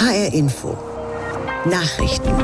HR Info. Nachrichten.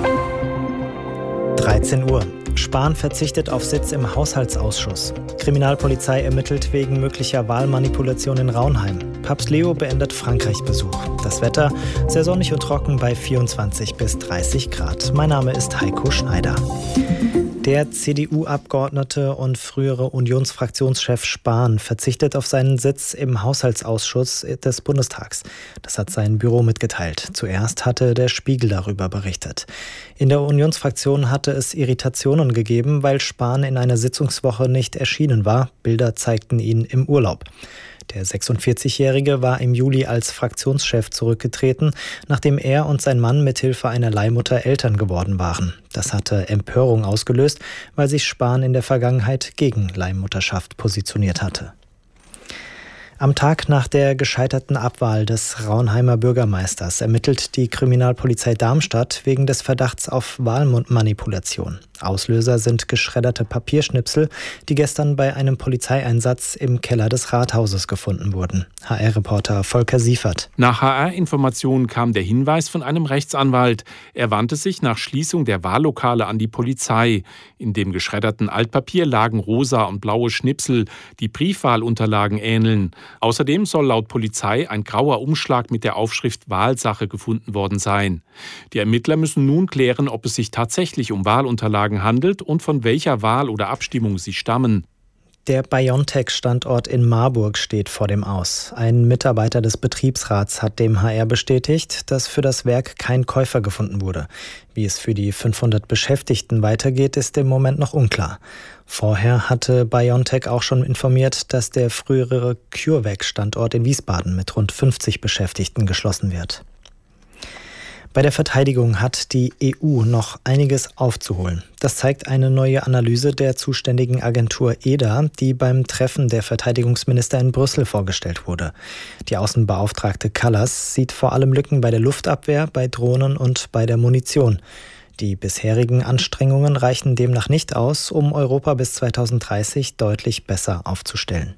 13 Uhr. Spahn verzichtet auf Sitz im Haushaltsausschuss. Kriminalpolizei ermittelt wegen möglicher Wahlmanipulation in Raunheim. Papst Leo beendet Frankreich-Besuch. Das Wetter sehr sonnig und trocken bei 24 bis 30 Grad. Mein Name ist Heiko Schneider. Der CDU-Abgeordnete und frühere Unionsfraktionschef Spahn verzichtet auf seinen Sitz im Haushaltsausschuss des Bundestags. Das hat sein Büro mitgeteilt. Zuerst hatte der Spiegel darüber berichtet. In der Unionsfraktion hatte es Irritationen gegeben, weil Spahn in einer Sitzungswoche nicht erschienen war. Bilder zeigten ihn im Urlaub. Der 46-Jährige war im Juli als Fraktionschef zurückgetreten, nachdem er und sein Mann mithilfe einer Leihmutter Eltern geworden waren. Das hatte Empörung ausgelöst, weil sich Spahn in der Vergangenheit gegen Leihmutterschaft positioniert hatte. Am Tag nach der gescheiterten Abwahl des Raunheimer Bürgermeisters ermittelt die Kriminalpolizei Darmstadt wegen des Verdachts auf Wahlmanipulation. Auslöser sind geschredderte Papierschnipsel, die gestern bei einem Polizeieinsatz im Keller des Rathauses gefunden wurden. HR-Reporter Volker Siefert. Nach HR-Informationen kam der Hinweis von einem Rechtsanwalt. Er wandte sich nach Schließung der Wahllokale an die Polizei. In dem geschredderten Altpapier lagen rosa und blaue Schnipsel, die Briefwahlunterlagen ähneln. Außerdem soll laut Polizei ein grauer Umschlag mit der Aufschrift Wahlsache gefunden worden sein. Die Ermittler müssen nun klären, ob es sich tatsächlich um Wahlunterlagen handelt und von welcher Wahl oder Abstimmung sie stammen. Der BioNTech-Standort in Marburg steht vor dem Aus. Ein Mitarbeiter des Betriebsrats hat dem HR bestätigt, dass für das Werk kein Käufer gefunden wurde. Wie es für die 500 Beschäftigten weitergeht, ist im Moment noch unklar. Vorher hatte BioNTech auch schon informiert, dass der frühere CureVac-Standort in Wiesbaden mit rund 50 Beschäftigten geschlossen wird. Bei der Verteidigung hat die EU noch einiges aufzuholen. Das zeigt eine neue Analyse der zuständigen Agentur EDA, die beim Treffen der Verteidigungsminister in Brüssel vorgestellt wurde. Die Außenbeauftragte Kallas sieht vor allem Lücken bei der Luftabwehr, bei Drohnen und bei der Munition. Die bisherigen Anstrengungen reichen demnach nicht aus, um Europa bis 2030 deutlich besser aufzustellen.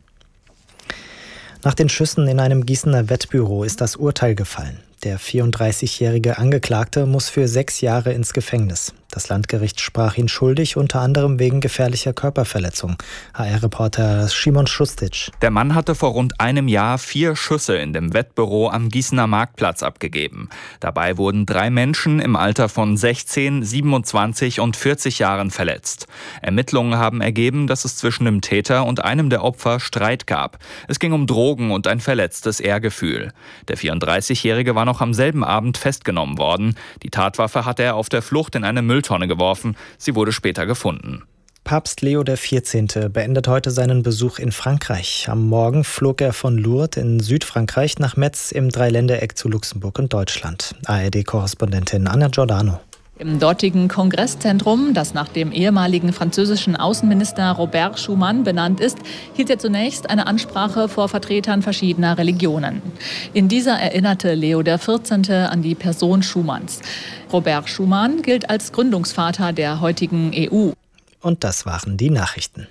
Nach den Schüssen in einem Gießener Wettbüro ist das Urteil gefallen. Der 34-jährige Angeklagte muss für 6 Jahre ins Gefängnis. Das Landgericht sprach ihn schuldig, unter anderem wegen gefährlicher Körperverletzung. HR-Reporter Szymon Szustic. Der Mann hatte vor rund einem Jahr 4 Schüsse in dem Wettbüro am Gießener Marktplatz abgegeben. Dabei wurden 3 Menschen im Alter von 16, 27 und 40 Jahren verletzt. Ermittlungen haben ergeben, dass es zwischen dem Täter und einem der Opfer Streit gab. Es ging um Drogen und ein verletztes Ehrgefühl. Der 34-jährige war noch am selben Abend festgenommen worden. Die Tatwaffe hatte er auf der Flucht in eine Mülltonne geworfen. Sie wurde später gefunden. Papst Leo XIV. Beendet heute seinen Besuch in Frankreich. Am Morgen flog er von Lourdes in Südfrankreich nach Metz im Dreiländereck zu Luxemburg und Deutschland. ARD-Korrespondentin Anna Giordano. Im dortigen Kongresszentrum, das nach dem ehemaligen französischen Außenminister Robert Schuman benannt ist, hielt er zunächst eine Ansprache vor Vertretern verschiedener Religionen. In dieser erinnerte Leo XIV. An die Person Schumans. Robert Schuman gilt als Gründungsvater der heutigen EU. Und das waren die Nachrichten.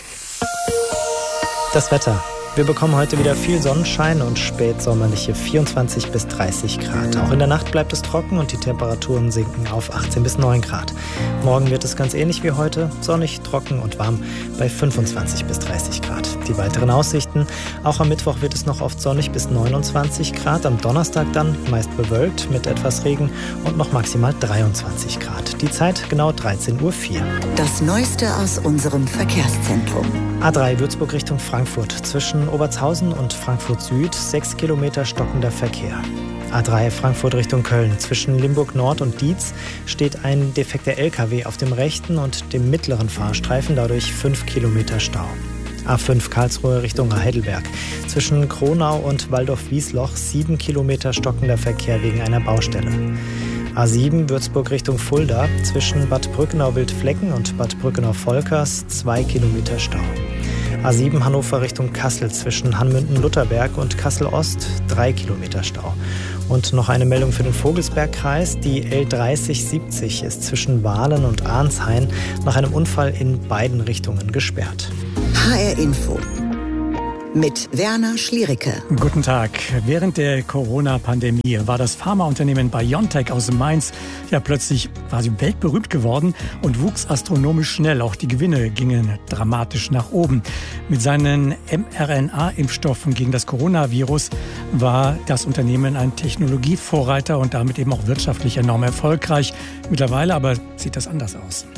Das Wetter. Wir bekommen heute wieder viel Sonnenschein und spätsommerliche 24 bis 30 Grad. Auch in der Nacht bleibt es trocken und die Temperaturen sinken auf 18 bis 9 Grad. Morgen wird es ganz ähnlich wie heute, sonnig, trocken und warm bei 25 bis 30 Grad. Die weiteren Aussichten: auch am Mittwoch wird es noch oft sonnig bis 29 Grad, am Donnerstag dann meist bewölkt mit etwas Regen und noch maximal 23 Grad. Die Zeit genau 13:04 Uhr. Das Neueste aus unserem Verkehrszentrum. A3 Würzburg Richtung Frankfurt. Zwischen Obertshausen und Frankfurt Süd 6 Kilometer stockender Verkehr. A3 Frankfurt Richtung Köln. Zwischen Limburg Nord und Dietz steht ein defekter LKW auf dem rechten und dem mittleren Fahrstreifen, dadurch 5 Kilometer Stau. A5 Karlsruhe Richtung Heidelberg. Zwischen Kronau und Waldorf-Wiesloch 7 Kilometer stockender Verkehr wegen einer Baustelle. A7 Würzburg Richtung Fulda. Zwischen Bad Brückenau-Wildflecken und Bad Brückenau-Volkers 2 Kilometer Stau. A7 Hannover Richtung Kassel. Zwischen Hanmünden-Lutherberg und Kassel-Ost 3 Kilometer Stau. Und noch eine Meldung für den Vogelsbergkreis. Die L3070 ist zwischen Wahlen und Arnshain nach einem Unfall in beiden Richtungen gesperrt. HR Info. mit Werner Schliericke. Guten Tag. Während der Corona-Pandemie war das Pharmaunternehmen BioNTech aus Mainz ja plötzlich quasi weltberühmt geworden und wuchs astronomisch schnell. Auch die Gewinne gingen dramatisch nach oben. Mit seinen mRNA-Impfstoffen gegen das Coronavirus war das Unternehmen ein Technologievorreiter und damit eben auch wirtschaftlich enorm erfolgreich. Mittlerweile aber sieht das anders aus.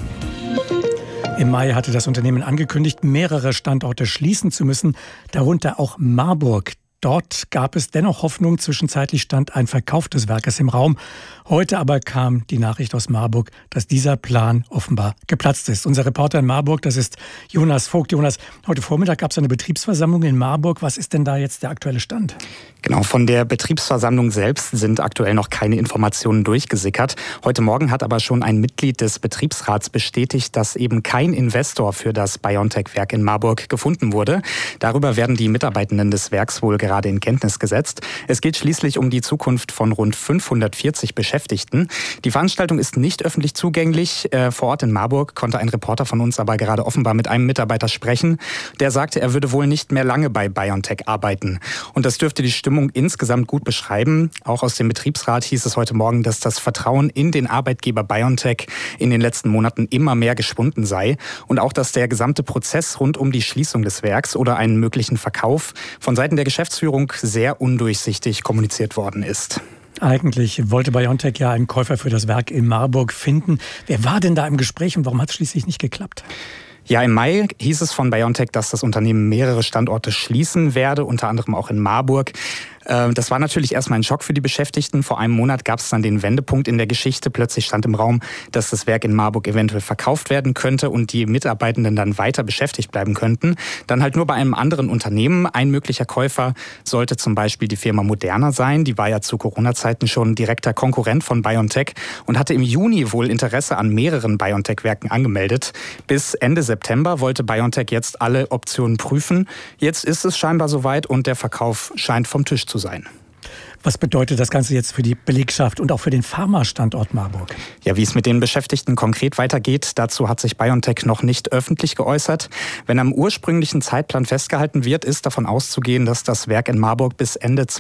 Im Mai hatte das Unternehmen angekündigt, mehrere Standorte schließen zu müssen, darunter auch Marburg. Dort gab es dennoch Hoffnung. Zwischenzeitlich stand ein Verkauf des Werkes im Raum. Heute aber kam die Nachricht aus Marburg, dass dieser Plan offenbar geplatzt ist. Unser Reporter in Marburg, das ist Jonas Vogt. Jonas, heute Vormittag gab es eine Betriebsversammlung in Marburg. Was ist denn da jetzt der aktuelle Stand? Genau, von der Betriebsversammlung selbst sind aktuell noch keine Informationen durchgesickert. Heute Morgen hat aber schon ein Mitglied des Betriebsrats bestätigt, dass eben kein Investor für das BioNTech-Werk in Marburg gefunden wurde. Darüber werden die Mitarbeitenden des Werks wohl gerade in Kenntnis gesetzt. Es geht schließlich um die Zukunft von rund 540 Beschäftigten. Die Veranstaltung ist nicht öffentlich zugänglich. Vor Ort in Marburg konnte ein Reporter von uns aber gerade offenbar mit einem Mitarbeiter sprechen. Der sagte, er würde wohl nicht mehr lange bei BioNTech arbeiten. Und das dürfte die Stimmung insgesamt gut beschreiben. Auch aus dem Betriebsrat hieß es heute Morgen, dass das Vertrauen in den Arbeitgeber BioNTech in den letzten Monaten immer mehr geschwunden sei. Und auch, dass der gesamte Prozess rund um die Schließung des Werks oder einen möglichen Verkauf von Seiten der Geschäftsführung sehr undurchsichtig kommuniziert worden ist. Eigentlich wollte BioNTech ja einen Käufer für das Werk in Marburg finden. Wer war denn da im Gespräch und warum hat es schließlich nicht geklappt? Ja, im Mai hieß es von BioNTech, dass das Unternehmen mehrere Standorte schließen werde, unter anderem auch in Marburg. Das war natürlich erstmal ein Schock für die Beschäftigten. Vor einem Monat gab es dann den Wendepunkt in der Geschichte. Plötzlich stand im Raum, dass das Werk in Marburg eventuell verkauft werden könnte und die Mitarbeitenden dann weiter beschäftigt bleiben könnten. Dann halt nur bei einem anderen Unternehmen. Ein möglicher Käufer sollte zum Beispiel die Firma Moderna sein. Die war ja zu Corona-Zeiten schon direkter Konkurrent von BioNTech und hatte im Juni wohl Interesse an mehreren BioNTech-Werken angemeldet. Bis Ende September wollte BioNTech jetzt alle Optionen prüfen. Jetzt ist es scheinbar soweit und der Verkauf scheint vom Tisch zu sein. Was bedeutet das Ganze jetzt für die Belegschaft und auch für den Pharma-Standort Marburg? Ja, wie es mit den Beschäftigten konkret weitergeht, dazu hat sich BioNTech noch nicht öffentlich geäußert. Wenn am ursprünglichen Zeitplan festgehalten wird, ist davon auszugehen, dass das Werk in Marburg bis Ende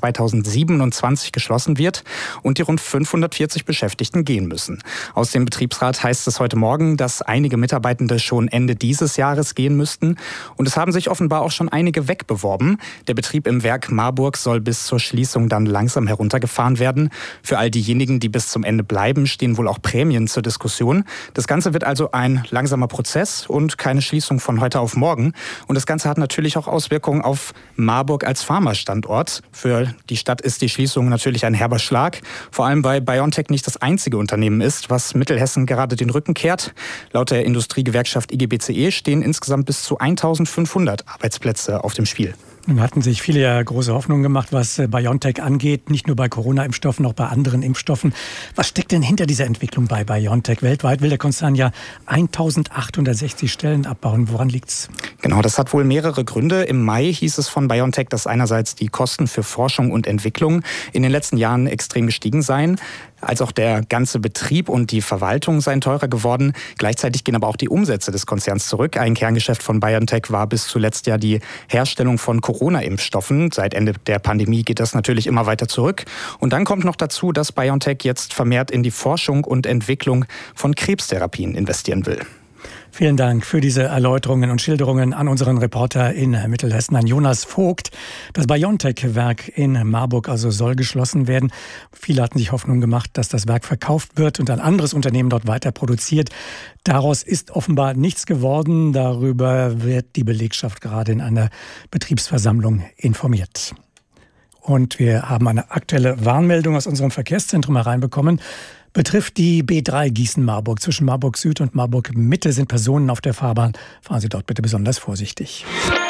2027 geschlossen wird und die rund 540 Beschäftigten gehen müssen. Aus dem Betriebsrat heißt es heute Morgen, dass einige Mitarbeitende schon Ende dieses Jahres gehen müssten. Und es haben sich offenbar auch schon einige wegbeworben. Der Betrieb im Werk Marburg soll bis zur Schließung dann langsam heruntergefahren werden. Für all diejenigen, die bis zum Ende bleiben, stehen wohl auch Prämien zur Diskussion. Das Ganze wird also ein langsamer Prozess und keine Schließung von heute auf morgen. Und das Ganze hat natürlich auch Auswirkungen auf Marburg als Pharma-Standort. Für die Stadt ist die Schließung natürlich ein herber Schlag. Vor allem, weil BioNTech nicht das einzige Unternehmen ist, was Mittelhessen gerade den Rücken kehrt. Laut der Industriegewerkschaft IGBCE stehen insgesamt bis zu 1500 Arbeitsplätze auf dem Spiel. Nun hatten sich viele ja große Hoffnungen gemacht, was BioNTech angeht, nicht nur bei Corona-Impfstoffen, auch bei anderen Impfstoffen. Was steckt denn hinter dieser Entwicklung bei BioNTech? Weltweit will der Konzern ja 1860 Stellen abbauen. Woran liegt's? Genau, das hat wohl mehrere Gründe. Im Mai hieß es von BioNTech, dass einerseits die Kosten für Forschung und Entwicklung in den letzten Jahren extrem gestiegen seien, als auch der ganze Betrieb und die Verwaltung seien teurer geworden. Gleichzeitig gehen aber auch die Umsätze des Konzerns zurück. Ein Kerngeschäft von BioNTech war bis zuletzt ja die Herstellung von Corona-Impfstoffen. Seit Ende der Pandemie geht das natürlich immer weiter zurück. Und dann kommt noch dazu, dass BioNTech jetzt vermehrt in die Forschung und Entwicklung von Krebstherapien investieren will. Vielen Dank für diese Erläuterungen und Schilderungen an unseren Reporter in Mittelhessen, an Jonas Vogt. Das BioNTech-Werk in Marburg also soll geschlossen werden. Viele hatten sich Hoffnung gemacht, dass das Werk verkauft wird und ein anderes Unternehmen dort weiter produziert. Daraus ist offenbar nichts geworden. Darüber wird die Belegschaft gerade in einer Betriebsversammlung informiert. Und wir haben eine aktuelle Warnmeldung aus unserem Verkehrszentrum hereinbekommen. Betrifft die B3 Gießen-Marburg. Zwischen Marburg Süd und Marburg Mitte sind Personen auf der Fahrbahn. Fahren Sie dort bitte besonders vorsichtig.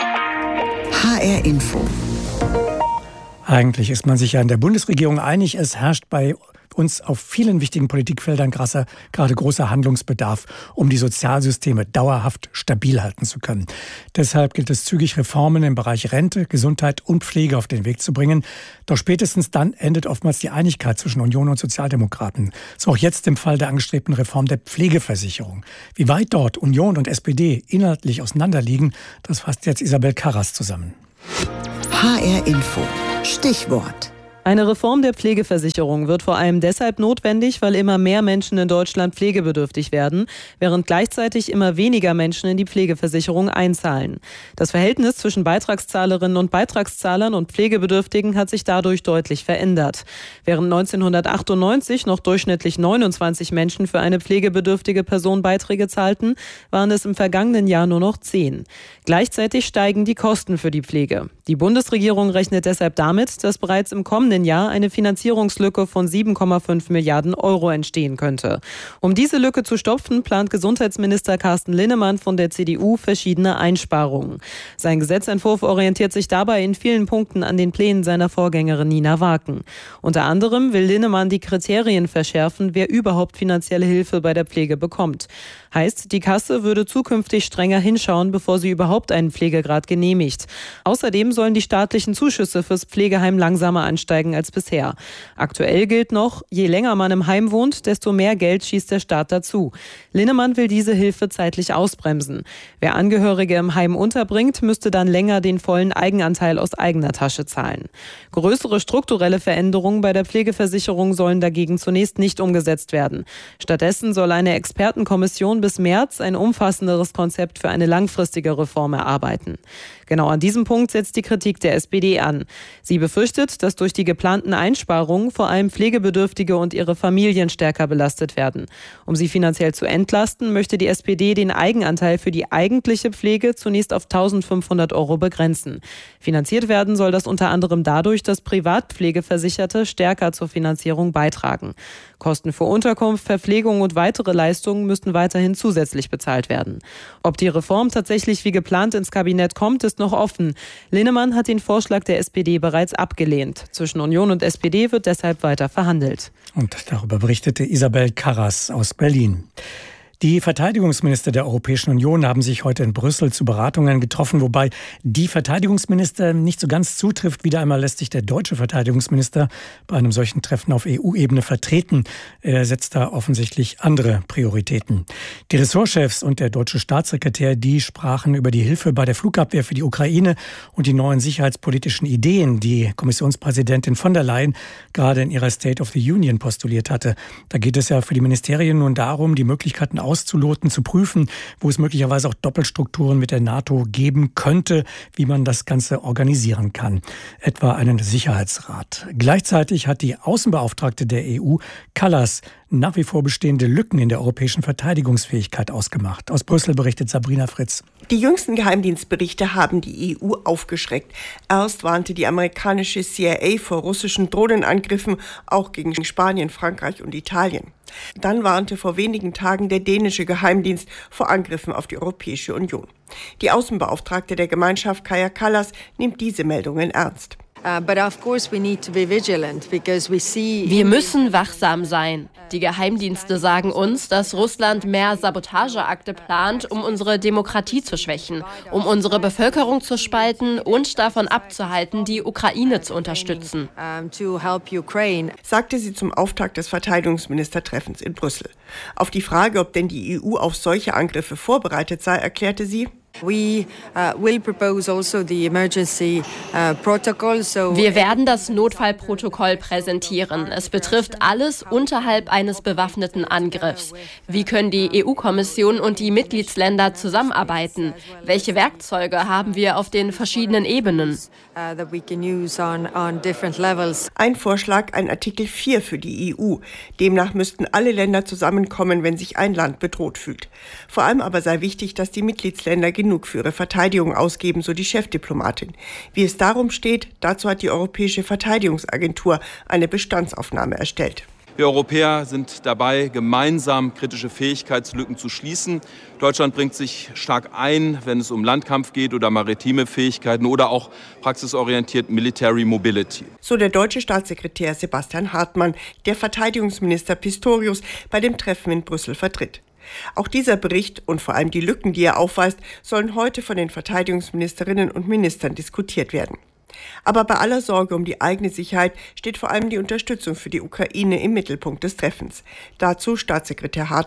HR Info. Eigentlich ist man sich ja in der Bundesregierung einig, es herrscht bei uns auf vielen wichtigen Politikfeldern gerade großer Handlungsbedarf, um die Sozialsysteme dauerhaft stabil halten zu können. Deshalb gilt es zügig, Reformen im Bereich Rente, Gesundheit und Pflege auf den Weg zu bringen. Doch spätestens dann endet oftmals die Einigkeit zwischen Union und Sozialdemokraten. So auch jetzt im Fall der angestrebten Reform der Pflegeversicherung. Wie weit dort Union und SPD inhaltlich auseinanderliegen, das fasst jetzt Isabel Karras zusammen. HR Info. Stichwort. Eine Reform der Pflegeversicherung wird vor allem deshalb notwendig, weil immer mehr Menschen in Deutschland pflegebedürftig werden, während gleichzeitig immer weniger Menschen in die Pflegeversicherung einzahlen. Das Verhältnis zwischen Beitragszahlerinnen und Beitragszahlern und Pflegebedürftigen hat sich dadurch deutlich verändert. Während 1998 noch durchschnittlich 29 Menschen für eine pflegebedürftige Person Beiträge zahlten, waren es im vergangenen Jahr nur noch 10. Gleichzeitig steigen die Kosten für die Pflege. Die Bundesregierung rechnet deshalb damit, dass bereits im kommenden Jahr eine Finanzierungslücke von 7,5 Milliarden Euro entstehen könnte. Um diese Lücke zu stopfen, plant Gesundheitsminister Carsten Linnemann von der CDU verschiedene Einsparungen. Sein Gesetzentwurf orientiert sich dabei in vielen Punkten an den Plänen seiner Vorgängerin Nina Waken. Unter anderem will Linnemann die Kriterien verschärfen, wer überhaupt finanzielle Hilfe bei der Pflege bekommt. Heißt, die Kasse würde zukünftig strenger hinschauen, bevor sie überhaupt einen Pflegegrad genehmigt. Außerdem sollen die staatlichen Zuschüsse fürs Pflegeheim langsamer ansteigen als bisher. Aktuell gilt noch, je länger man im Heim wohnt, desto mehr Geld schießt der Staat dazu. Linnemann will diese Hilfe zeitlich ausbremsen. Wer Angehörige im Heim unterbringt, müsste dann länger den vollen Eigenanteil aus eigener Tasche zahlen. Größere strukturelle Veränderungen bei der Pflegeversicherung sollen dagegen zunächst nicht umgesetzt werden. Stattdessen soll eine Expertenkommission bis März ein umfassenderes Konzept für eine langfristige Reform erarbeiten. Genau an diesem Punkt setzt die Kritik der SPD an. Sie befürchtet, dass durch die geplanten Einsparungen vor allem Pflegebedürftige und ihre Familien stärker belastet werden. Um sie finanziell zu entlasten, möchte die SPD den Eigenanteil für die eigentliche Pflege zunächst auf 1.500 Euro begrenzen. Finanziert werden soll das unter anderem dadurch, dass Privatpflegeversicherte stärker zur Finanzierung beitragen. Kosten für Unterkunft, Verpflegung und weitere Leistungen müssten weiterhin zusätzlich bezahlt werden. Ob die Reform tatsächlich wie geplant ins Kabinett kommt, ist noch offen. Linnemann hat den Vorschlag der SPD bereits abgelehnt. Zwischen Union und SPD wird deshalb weiter verhandelt. Und darüber berichtete Isabel Karras aus Berlin. Die Verteidigungsminister der Europäischen Union haben sich heute in Brüssel zu Beratungen getroffen, wobei die Verteidigungsminister nicht so ganz zutrifft. Wieder einmal lässt sich der deutsche Verteidigungsminister bei einem solchen Treffen auf EU-Ebene vertreten. Er setzt da offensichtlich andere Prioritäten. Die Ressortchefs und der deutsche Staatssekretär, die sprachen über die Hilfe bei der Flugabwehr für die Ukraine und die neuen sicherheitspolitischen Ideen, die Kommissionspräsidentin von der Leyen gerade in ihrer State of the Union postuliert hatte. Da geht es ja für die Ministerien nun darum, die Möglichkeiten auszuloten, zu prüfen, wo es möglicherweise auch Doppelstrukturen mit der NATO geben könnte, wie man das Ganze organisieren kann. Etwa einen Sicherheitsrat. Gleichzeitig hat die Außenbeauftragte der EU, Kallas, nach wie vor bestehende Lücken in der europäischen Verteidigungsfähigkeit ausgemacht. Aus Brüssel berichtet Sabrina Fritz. Die jüngsten Geheimdienstberichte haben die EU aufgeschreckt. Erst warnte die amerikanische CIA vor russischen Drohnenangriffen, auch gegen Spanien, Frankreich und Italien. Dann warnte vor wenigen Tagen der dänische Geheimdienst vor Angriffen auf die Europäische Union. Die Außenbeauftragte der Gemeinschaft, Kaja Kallas, nimmt diese Meldungen ernst. Wir müssen wachsam sein. Die Geheimdienste sagen uns, dass Russland mehr Sabotageakte plant, um unsere Demokratie zu schwächen, um unsere Bevölkerung zu spalten und davon abzuhalten, die Ukraine zu unterstützen, sagte sie zum Auftakt des Verteidigungsministertreffens in Brüssel. Auf die Frage, ob denn die EU auf solche Angriffe vorbereitet sei, erklärte sie: Wir werden das Notfallprotokoll präsentieren. Es betrifft alles unterhalb eines bewaffneten Angriffs. Wie können die EU-Kommission und die Mitgliedsländer zusammenarbeiten? Welche Werkzeuge haben wir auf den verschiedenen Ebenen? Ein Vorschlag, ein Artikel 4 für die EU. Demnach müssten alle Länder zusammenkommen, wenn sich ein Land bedroht fühlt. Vor allem aber sei wichtig, dass die Mitgliedsländer genug für ihre Verteidigung ausgeben, so die Chefdiplomatin. Wie es darum steht, dazu hat die Europäische Verteidigungsagentur eine Bestandsaufnahme erstellt. Wir Europäer sind dabei, gemeinsam kritische Fähigkeitslücken zu schließen. Deutschland bringt sich stark ein, wenn es um Landkampf geht oder maritime Fähigkeiten oder auch praxisorientiert Military Mobility. So der deutsche Staatssekretär Sebastian Hartmann, der Verteidigungsminister Pistorius bei dem Treffen in Brüssel vertritt. Auch dieser Bericht und vor allem die Lücken, die er aufweist, sollen heute von den Verteidigungsministerinnen und Ministern diskutiert werden. Aber bei aller Sorge um die eigene Sicherheit steht vor allem die Unterstützung für die Ukraine im Mittelpunkt des Treffens. Dazu Staatssekretär Hartmann: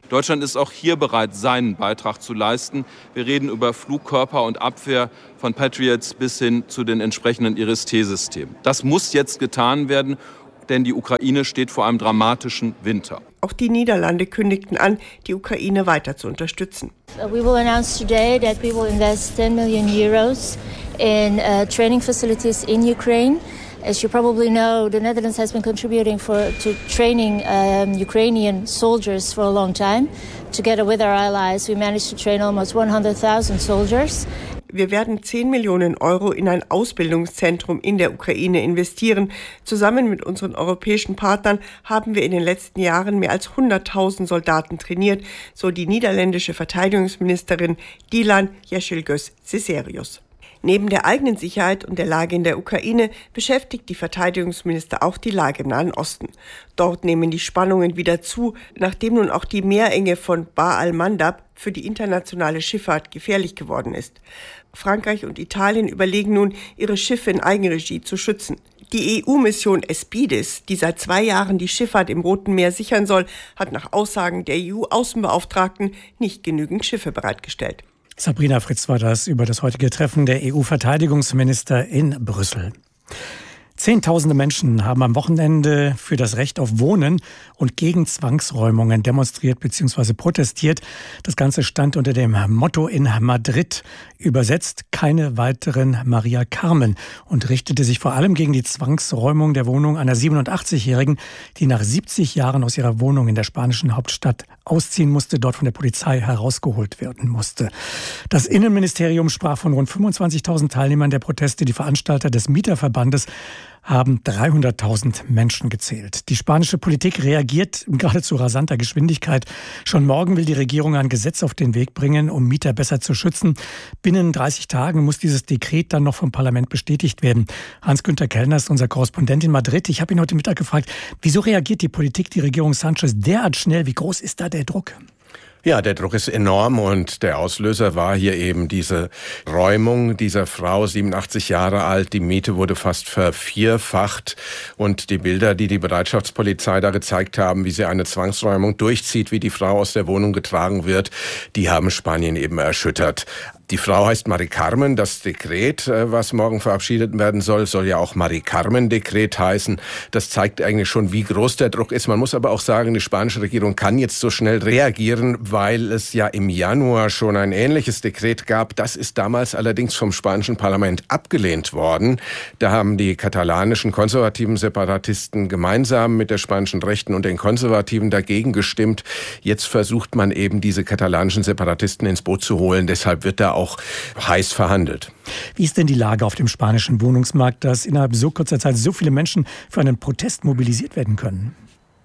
Deutschland ist auch hier bereit, seinen Beitrag zu leisten. Wir reden über Flugkörper und Abwehr von Patriots bis hin zu den entsprechenden Iris-T-Systemen. Das muss jetzt getan werden, denn die Ukraine steht vor einem dramatischen Winter. Auch die Niederlande kündigten an, die Ukraine weiter zu unterstützen. We will announce today that we will invest 10 million euros in training facilities in Ukraine. As you probably know, the Netherlands has been contributing to training Ukrainian soldiers for a long time. Together with our allies, we managed to train almost 100,000 soldiers. Wir werden 10 Millionen Euro in ein Ausbildungszentrum in der Ukraine investieren. Zusammen mit unseren europäischen Partnern haben wir in den letzten Jahren mehr als 100.000 Soldaten trainiert, so die niederländische Verteidigungsministerin Dilan Yeşilgöz-Cicerius. Neben der eigenen Sicherheit und der Lage in der Ukraine beschäftigt die Verteidigungsminister auch die Lage im Nahen Osten. Dort nehmen die Spannungen wieder zu, nachdem nun auch die Meerenge von Bab al-Mandab für die internationale Schifffahrt gefährlich geworden ist. Frankreich und Italien überlegen nun, ihre Schiffe in Eigenregie zu schützen. Die EU-Mission Aspides, die seit 2 Jahren die Schifffahrt im Roten Meer sichern soll, hat nach Aussagen der EU-Außenbeauftragten nicht genügend Schiffe bereitgestellt. Sabrina Fritz war das über das heutige Treffen der EU-Verteidigungsminister in Brüssel. Zehntausende Menschen haben am Wochenende für das Recht auf Wohnen und gegen Zwangsräumungen demonstriert bzw. protestiert. Das Ganze stand unter dem Motto in Madrid, übersetzt keine weiteren Maria Carmen, und richtete sich vor allem gegen die Zwangsräumung der Wohnung einer 87-Jährigen, die nach 70 Jahren aus ihrer Wohnung in der spanischen Hauptstadt ausziehen musste, dort von der Polizei herausgeholt werden musste. Das Innenministerium sprach von rund 25.000 Teilnehmern der Proteste. Die Veranstalter des Mieterverbandes haben 300.000 Menschen gezählt. Die spanische Politik reagiert in geradezu rasanter Geschwindigkeit. Schon morgen will die Regierung ein Gesetz auf den Weg bringen, um Mieter besser zu schützen. Binnen 30 Tagen muss dieses Dekret dann noch vom Parlament bestätigt werden. Hans-Günther Kellner ist unser Korrespondent in Madrid. Ich habe ihn heute Mittag gefragt, wieso reagiert die Politik, die Regierung Sanchez, derart schnell? Wie groß ist da der Druck? Ja, der Druck ist enorm und der Auslöser war hier eben diese Räumung dieser Frau, 87 Jahre alt. Die Miete wurde fast vervierfacht und die Bilder, die die Bereitschaftspolizei da gezeigt haben, wie sie eine Zwangsräumung durchzieht, wie die Frau aus der Wohnung getragen wird, die haben Spanien eben erschüttert. Die Frau heißt Mari Carmen. Das Dekret, was morgen verabschiedet werden soll, soll ja auch Mari Carmen-Dekret heißen. Das zeigt eigentlich schon, wie groß der Druck ist. Man muss aber auch sagen, die spanische Regierung kann jetzt so schnell reagieren, weil es ja im Januar schon ein ähnliches Dekret gab. Das ist damals allerdings vom spanischen Parlament abgelehnt worden. Da haben die katalanischen konservativen Separatisten gemeinsam mit der spanischen Rechten und den Konservativen dagegen gestimmt. Jetzt versucht man eben, diese katalanischen Separatisten ins Boot zu holen. Deshalb wird da auch heiß verhandelt. Wie ist denn die Lage auf dem spanischen Wohnungsmarkt, dass innerhalb so kurzer Zeit so viele Menschen für einen Protest mobilisiert werden können?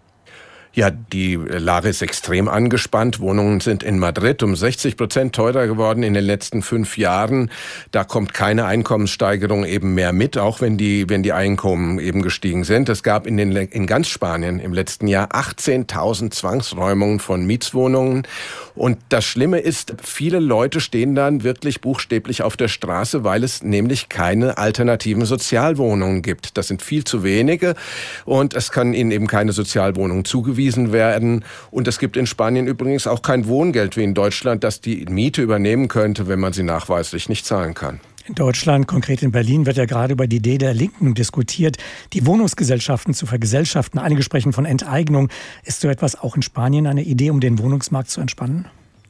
Ja, die Lage ist extrem angespannt. Wohnungen sind in Madrid um 60% teurer geworden in den letzten 5 Jahren. Da kommt keine Einkommenssteigerung eben mehr mit, auch wenn die Einkommen eben gestiegen sind. Es gab in ganz Spanien im letzten Jahr 18.000 Zwangsräumungen von Mietswohnungen. Und das Schlimme ist, viele Leute stehen dann wirklich buchstäblich auf der Straße, weil es nämlich keine alternativen Sozialwohnungen gibt. Das sind viel zu wenige und es kann ihnen eben keine Sozialwohnung zugewiesen werden. Und es gibt in Spanien übrigens auch kein Wohngeld wie in Deutschland, das die Miete übernehmen könnte, wenn man sie nachweislich nicht zahlen kann. In Deutschland, konkret in Berlin, wird ja gerade über die Idee der Linken diskutiert, die Wohnungsgesellschaften zu vergesellschaften. Einige sprechen von Enteignung. Ist so etwas auch in Spanien eine Idee, um den Wohnungsmarkt zu entspannen?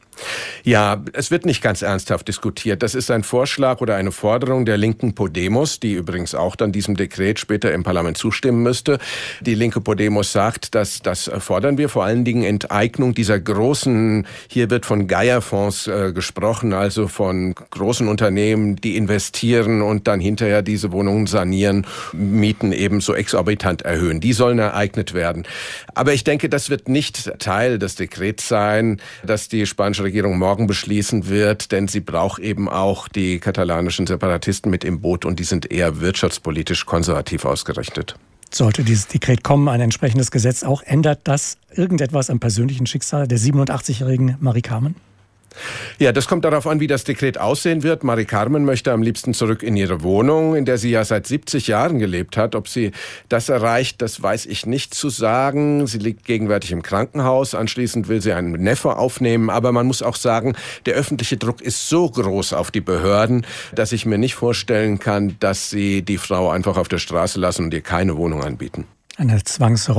Ja, es wird nicht ganz ernsthaft diskutiert. Das ist ein Vorschlag oder eine Forderung der linken Podemos, die übrigens auch dann diesem Dekret später im Parlament zustimmen müsste. Die linke Podemos sagt, dass das fordern wir, vor allen Dingen Enteignung dieser großen, hier wird von Geierfonds gesprochen, also von großen Unternehmen, die investieren und dann hinterher diese Wohnungen sanieren, Mieten eben so exorbitant erhöhen. Die sollen ereignet werden. Aber ich denke, das wird nicht Teil des Dekrets sein, dass die spanische Regierung morgen beschließen wird, denn sie braucht eben auch die katalanischen Separatisten mit im Boot und die sind eher wirtschaftspolitisch konservativ ausgerichtet. Sollte dieses Dekret kommen, ein entsprechendes Gesetz auch, ändert das irgendetwas am persönlichen Schicksal der 87-jährigen Mari Carmen? Ja, das kommt darauf an, wie das Dekret aussehen wird. Marie Carmen möchte am liebsten zurück in ihre Wohnung, in der sie ja seit 70 Jahren gelebt hat. Ob sie das erreicht, das weiß ich nicht zu sagen. Sie liegt gegenwärtig im Krankenhaus. Anschließend will sie einen Neffe aufnehmen. Aber man muss auch sagen, der öffentliche Druck ist so groß auf die Behörden, dass ich mir nicht vorstellen kann, dass sie die Frau einfach auf der Straße lassen und ihr keine Wohnung anbieten. Eine Zwangsräumung